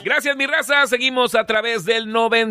Gracias, mi raza. Seguimos a través del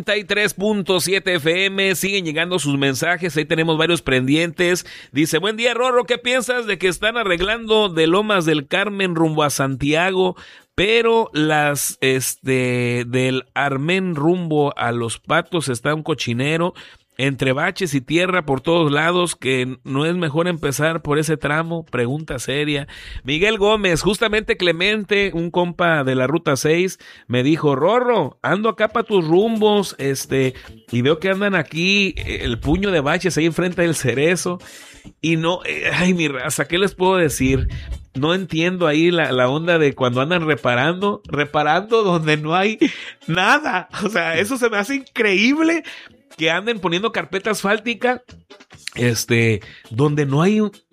93.7 FM. Siguen llegando sus mensajes. Ahí tenemos varios pendientes. Dice, buen día, Rorro. ¿Qué piensas de que están arreglando de Lomas del Carmen rumbo a Santiago, pero las del Armen rumbo a Los Patos está un cochinero? Entre baches y tierra por todos lados, que no es mejor empezar por ese tramo. Pregunta seria. Miguel Gómez, justamente Clemente, un compa de la Ruta 6, me dijo, Rorro, ando acá para tus rumbos, y veo que andan aquí el puño de baches ahí enfrente del Cerezo, y no, ay, mi raza, ¿qué les puedo decir? No entiendo ahí la onda de cuando andan reparando donde no hay nada. O sea, eso se me hace increíble, que anden poniendo carpeta asfáltica, donde no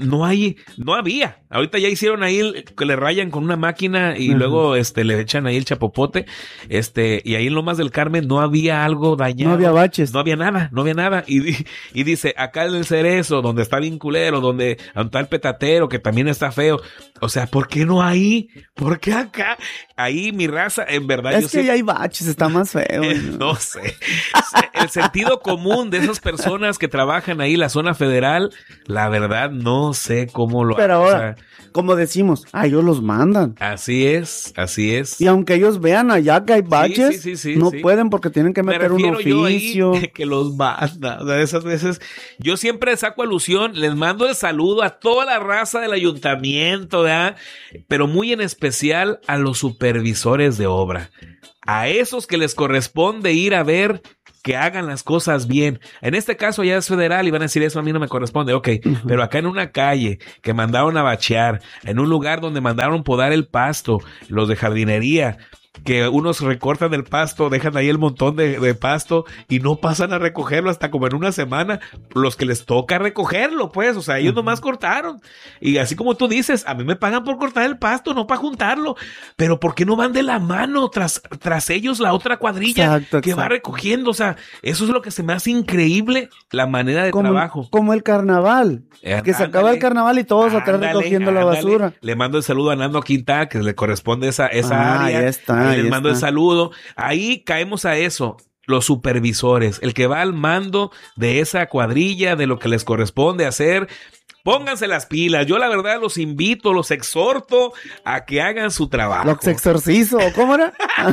había. Ahorita ya hicieron ahí que le rayan con una máquina y luego le echan ahí el chapopote, y ahí en Lomas del Carmen no había algo dañado. No había baches. No había nada. Y dice, acá en el Cerezo, donde está bien culero, donde está el Petatero, que también está feo. O sea, ¿por qué no ahí? ¿Por qué acá? Ahí, mi raza, en verdad. Es que ya hay baches, está más feo. No sé. El sentido común de esas personas que trabajan ahí, la zona federal, la verdad, no sé cómo lo hacen. Pero ahora, como decimos, ellos los mandan. Así es. Y aunque ellos vean allá que hay baches, no sí. pueden porque tienen que meter un oficio. Yo ahí que los manda. O sea, esas veces, yo siempre saco alusión, les mando el saludo a toda la raza del ayuntamiento, ¿verdad? Pero muy en especial a los supervisores de obra. A esos que les corresponde ir a ver que hagan las cosas bien. En este caso ya es federal y van a decir, eso a mí no me corresponde. Ok, pero acá en una calle que mandaron a bachear, en un lugar donde mandaron podar el pasto, los de jardinería, que unos recortan el pasto, dejan ahí el montón de pasto y no pasan a recogerlo hasta como en una semana, los que les toca recogerlo, pues, o sea, ellos nomás cortaron. Y así como tú dices, a mí me pagan por cortar el pasto, no para juntarlo, pero ¿por qué no van de la mano tras ellos la otra cuadrilla que va recogiendo? O sea, eso es lo que se me hace increíble, la manera de trabajo. Como el carnaval, que se acaba el carnaval y todos atrás recogiendo la basura. Le mando el saludo a Nando Quinta, que le corresponde esa área. Ya está. Les mando el saludo. Ahí caemos a eso. Los supervisores, el que va al mando de esa cuadrilla, de lo que les corresponde hacer. Pónganse las pilas. Yo la verdad los invito, los exhorto a que hagan su trabajo. Los exorcizo, ¿cómo era?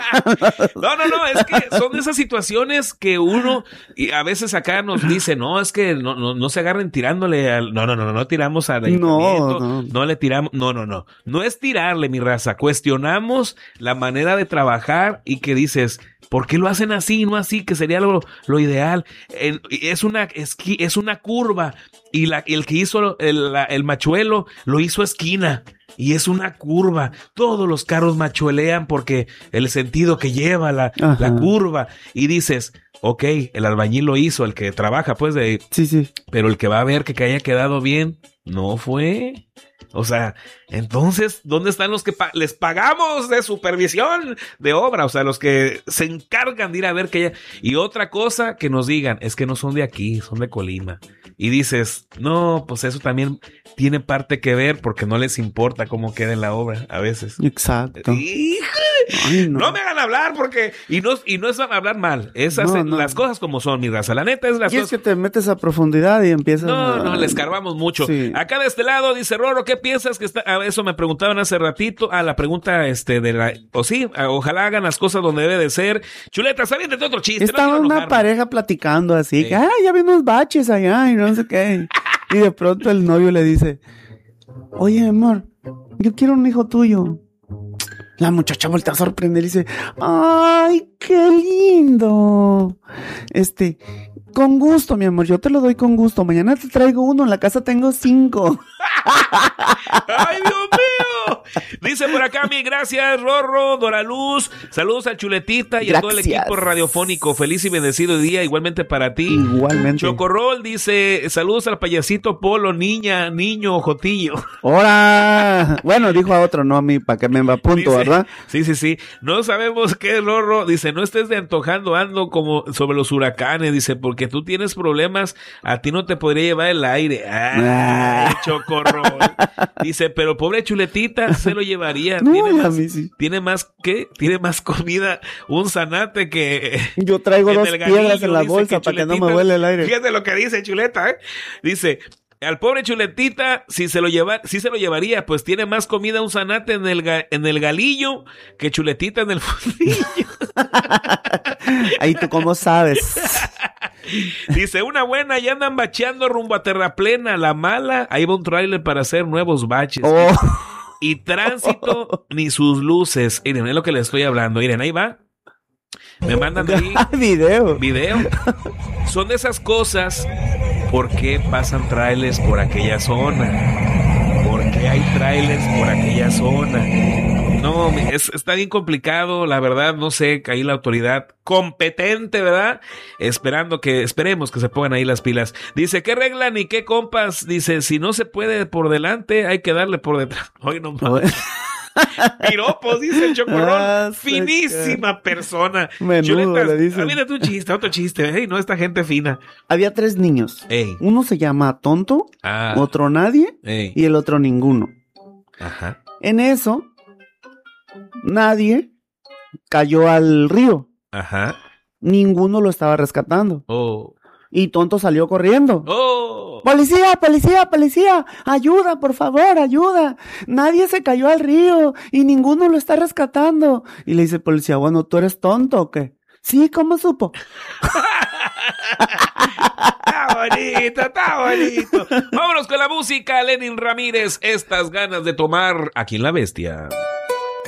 No, es que son esas situaciones que uno, y a veces acá nos dice, no, es que no se agarren tirándole al... No tiramos al ayuntamiento, no le tiramos, no es tirarle, mi raza, cuestionamos la manera de trabajar y que dices, ¿por qué lo hacen así, no así, que sería lo ideal? Es una curva. Y el que hizo el machuelo lo hizo esquina. Y es una curva. Todos los carros machuelean porque el sentido que lleva la curva. Y dices, ok, el albañil lo hizo, el que trabaja, pues, sí. Pero el que va a ver que haya quedado bien, no fue. O sea, entonces, ¿dónde están los que les pagamos de supervisión de obra? O sea, los que se encargan de ir a ver que haya... Y otra cosa que nos digan, es que no son de aquí, son de Colima. Y dices, no, pues eso también tiene parte que ver porque no les importa cómo quede en la obra a veces. Exacto. Ay, no me hagan hablar porque... Y no es hablar mal. Esas las cosas como son, mi raza. La neta es las cosas... es que te metes a profundidad y empiezas... No, le escarbamos mucho. Sí. Acá de este lado dice Rorro, ¿qué piensas que está? Eso me preguntaban hace ratito. La pregunta de la... ojalá hagan las cosas donde debe de ser. Chuleta, sabiéndote otro chiste. Estaba una pareja platicando así, sí. Que ya vi unos baches allá y no sé qué. Y de pronto el novio le dice, oye, amor, yo quiero un hijo tuyo. La muchacha voltea a sorprender y dice, ¡ay, qué lindo! Con gusto, mi amor, yo te lo doy con gusto. Mañana te traigo uno, en la casa tengo 5. ¡Ay, Dios mío! Dice por acá, gracias, Rorro, Doraluz. Saludos a Chuletita y a todo el equipo radiofónico. Feliz y bendecido día, igualmente para ti. Igualmente. Chocorrol dice, saludos al payasito Polo, niño, Jotillo. ¡Hola! Bueno, dijo a otro, no a mí, para que me apunto, dice, ¿verdad? Sí. No sabemos qué es, Rorro. Dice, no estés de antojando, ando como sobre los huracanes. Dice, porque tú tienes problemas, a ti no te podría llevar el aire. ¡Ay, Chocorrol! Dice, pero pobre Chuletita, se lo llevaría. No, tiene, y a más, mí sí. tiene más, ¿qué? Tiene más comida un zanate que... Yo traigo en 2 el piedras Galillo, en la dice bolsa que para que no me Chuletita- huele el aire. Fíjate lo que dice Chuleta, ¿eh? Dice... Al pobre Chuletita, si se lo llevaría, pues tiene más comida un zanate en el Galillo que Chuletita en el fundillo. Ahí tú cómo sabes. Dice, una buena, ya andan bacheando rumbo a Terraplena, la mala, ahí va un tráiler para hacer nuevos baches. Oh. Y tránsito, ni sus luces. Miren, es lo que les estoy hablando. Miren, ahí va. Me mandan ahí Video. video. Son de esas cosas. ¿Por qué pasan trailers por aquella zona? ¿Por qué hay trailers por aquella zona? No, está bien complicado, la verdad, no sé, que ahí la autoridad competente, ¿verdad? Esperemos que se pongan ahí las pilas. Dice, ¿qué regla ni qué compas? Dice, si no se puede por delante, hay que darle por detrás. Hoy no mames. Piropos, dice el Chocorrol. Finísima persona. Menudo, Chuletas, le dicen. mira tu chiste, otro chiste. Ey, no, esta gente fina. Había 3 niños. Ey. Uno se llama Tonto, otro Nadie Ey. y el otro Ninguno. Ajá. En eso, Nadie cayó al río. Ajá. Ninguno lo estaba rescatando. Oh. Y Tonto salió corriendo. Oh. ¡Policía, policía, policía! ¡Ayuda, por favor, ayuda! Nadie se cayó al río y ninguno lo está rescatando. Y le dice el policía, bueno, ¿tú eres tonto o qué? Sí, ¿cómo supo? Está bonito, está bonito. Vámonos con la música, Lenin Ramírez. Estas ganas de tomar aquí en La Bestia.